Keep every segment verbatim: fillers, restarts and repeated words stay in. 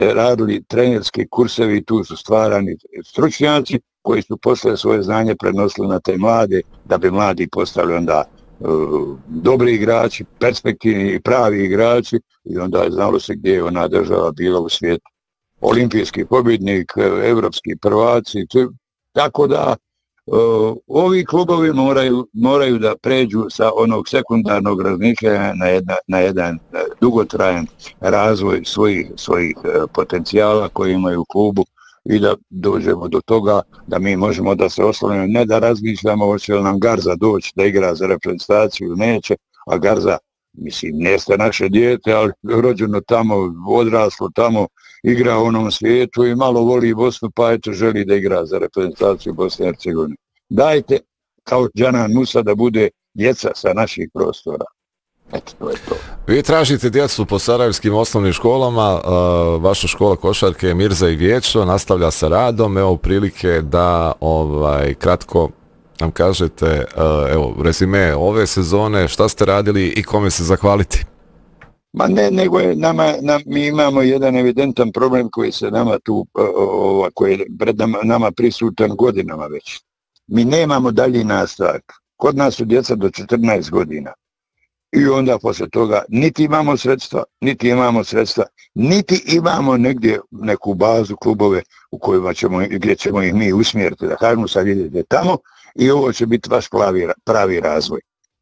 radili trenerske kursevi i tu su stvarani stručnjaci koji su posle svoje znanje prenosili na te mlade, da bi mladi postali onda uh, dobri igrači, perspektivni i pravi igrači i onda je znalo se gdje je ona država bila u svijetu. Olimpijski pobjednik, evropski prvaci, tako da uh, ovi klubovi moraju, moraju da pređu sa onog sekundarnog razmišljanja na, jedna, na jedan uh, dugotrajan razvoj svojih, svojih uh, potencijala koji imaju u klubu i da dođemo do toga da mi možemo da se oslonimo, ne da razmišljamo hoće li nam Garza doći da igra za reprezentaciju ili neće, a Garza, mislim, neste naše dijete, ali rođeno tamo, odraslo tamo, igra u onom svijetu i malo voli Bosnu, pa eto želi da igra za reprezentaciju Bosne i Hercegovine. Dajte, kao Džanan Musa, da bude djeca sa naših prostora. Eto, to je to. Vi tražite djecu po sarajevskim osnovnim školama, uh, vaša škola košarke Mirza i Viječno nastavlja sa radom, evo prilike da ovaj kratko nam kažete, uh, evo rezime ove sezone, šta ste radili i kome se zahvaliti? Ma ne, nego je nama, nam, mi imamo jedan evidentan problem koji se nama tu, uh, koji je pred nama, nama prisutan godinama već. Mi nemamo dalji nastavak. Kod nas su djeca do četrnaest godina. I onda posle toga niti imamo sredstva, niti imamo sredstva, niti imamo negdje neku bazu, klubove u kojima ćemo, gdje ćemo ih mi usmjeriti, da kažemo sad idete tamo i ovo će biti vaš pravi, pravi razvoj.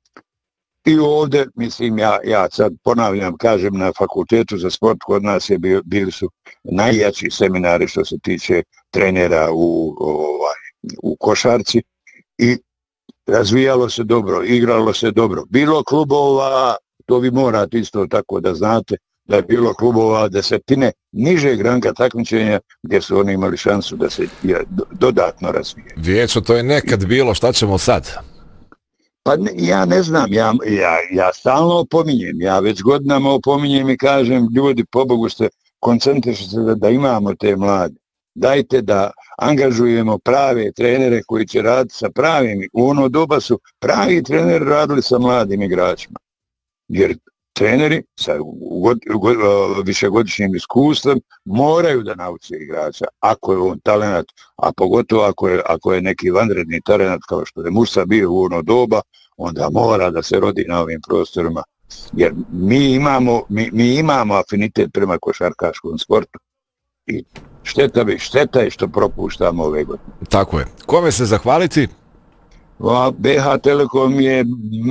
I ovdje, mislim, ja, ja sad ponavljam, kažem, na fakultetu za sport kod nas je bio, bili su najjači seminari što se tiče trenera u, ovaj, u košarci i razvijalo se dobro, igralo se dobro. Bilo klubova, to vi morate isto tako da znate, da je bilo klubova desetine nižeg ranga takmičenja gdje su oni imali šansu da se dodatno razvije. Viječno, to je nekad bilo, šta ćemo sad? Pa ne, ja ne znam, ja, ja, ja stalno opominjem, ja već godinama opominjem i kažem, ljudi, pobogu ste, koncentrišite se da, da imamo te mlade. Dajte da angažujemo prave trenere koji će raditi sa pravim. U ono doba su pravi treneri radili sa mladim igračima. Jer treneri sa god, god, višegodišnjim iskustvom moraju da nauče igrača. Ako je on talenat, a pogotovo ako je, ako je neki vanredni talenat kao što je Musa bio u ono doba, onda mora da se rodi na ovim prostorima. Jer mi imamo, mi, mi imamo afinitet prema košarkaškom sportu. I šteta bi, šteta je što propuštamo ove godine. Tako je. Kome se zahvaliti? A B H Telekom je,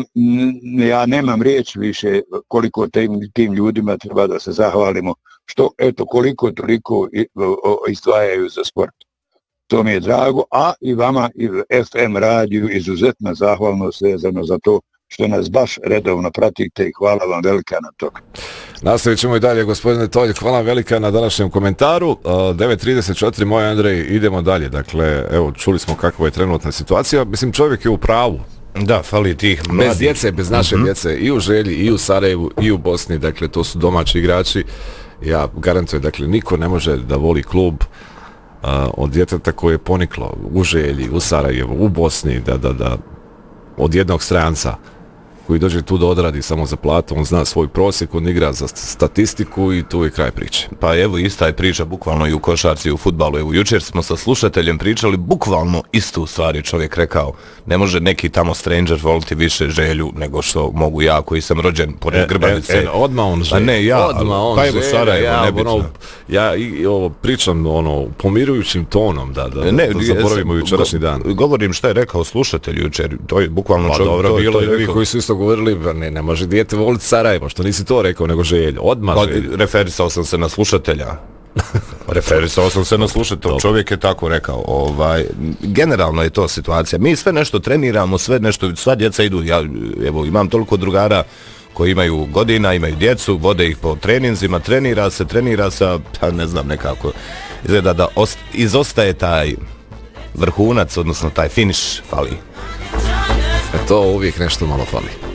ja nemam riječ više koliko tim, tim ljudima treba da se zahvalimo, što eto koliko toliko izdvajaju za sport. To mi je drago, a i vama i F M radiju izuzetna zahvalnost vezano za to što nas baš redovno pratite i hvala vam velika na to. Nastavit ćemo i dalje, gospodine Tolj, hvala vam velika na današnjem komentaru. devet trideset četiri, moj Andrej, idemo dalje. Dakle, evo, čuli smo kakva je trenutna situacija. Mislim, čovjek je u pravu. Da, fali tih mladih. Bez djece, bez naše mm-hmm. djece, i u Želji, i u Sarajevu, i u Bosni, dakle, to su domaći igrači. Ja garantujem, dakle, niko ne može da voli klub uh, od djeteta koje je poniklo u Želji, u Sarajevu, u Bosni, da, da, da, od jednog stranca koji dođe tu da odradi samo za platu, on zna svoj prosjek, on igra za statistiku i tu je kraj priče. Pa evo, ista je priča bukvalno i u košarci i u fudbalu. Evo, jučer smo sa slušateljem pričali bukvalno istu stvar, je čovjek rekao. Ne može neki tamo stranger voliti više Želju nego što mogu ja koji sam rođen pored e, Grbavice. E, e, odmah on Želju. Ne, ja, odmah on pa evo Sarajevo, ja, nebitno. Ono, ja i, ovo, pričam ono, pomirujućim tonom da, da, ne, da zaboravimo jučerašnji dan. Govorim šta je rekao slušatelj jučer, to je bukvalno pa, čovjek. Dobro, to, bilo to je ljudi koji su isto govorili, ne, ne može dijete voliti Sarajevo, što nisi to rekao, nego Želju. Odmah pa, Želju. Referisao sam se na slušatelja. Referisao sam se na slušatelja. Čovjek je tako rekao. Ovaj, generalno je to situacija. Mi sve nešto treniramo, sve nešto, sva djeca idu. Ja evo, imam toliko drugara koji imaju godina, imaju djecu, vode ih po treninzima, trenira se, trenira se, pa ne znam nekako. Izgleda da ost, izostaje taj vrhunac, odnosno taj finish fali. E to uvijek nešto malo fali.